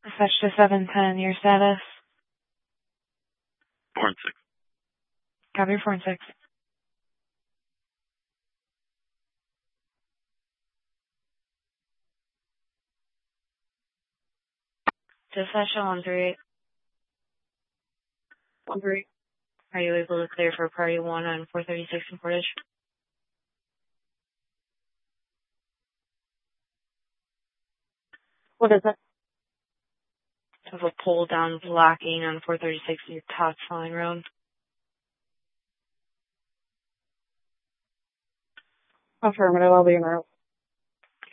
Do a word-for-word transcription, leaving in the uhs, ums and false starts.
Dispatch to seven ten, your status? Four and six. Copy, four and six. Dispatch to one three eight. One three. Are you able to clear for party one on four thirty-six in Portage? What is it? Have a pole down blocking on four thirty-six in your top flying road. Affirmative, I'll be en route.